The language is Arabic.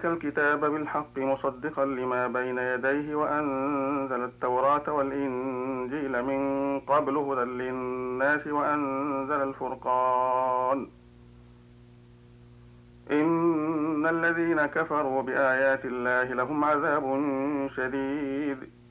الكتاب بالحق مصدقا لما بين يديه وأنزل التوراة والإنجيل من قبل هدى للناس وأنزل الفرقان. إن الذين كفروا بآيات الله لهم عذاب شديد